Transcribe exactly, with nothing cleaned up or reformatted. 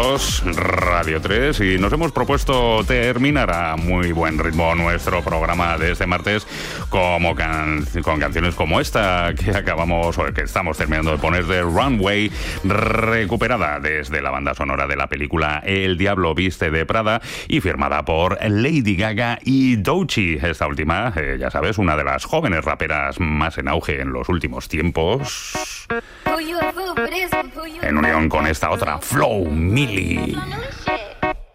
dos, Radio tres, y nos hemos propuesto terminar a muy buen ritmo nuestro programa de este martes como can- con canciones como esta que acabamos o que estamos terminando de poner, de Runway, recuperada desde la banda sonora de la película El Diablo Viste de Prada y firmada por Lady Gaga y Doechii. Esta última, eh, ya sabes, una de las jóvenes raperas más en auge en los últimos tiempos, en unión con esta otra, Flo Milli.